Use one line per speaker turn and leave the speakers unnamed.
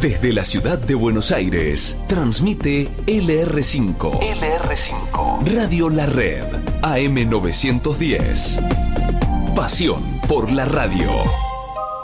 Desde la ciudad de Buenos Aires, transmite LR5. LR5. Radio La Red, AM 910. Pasión por la radio.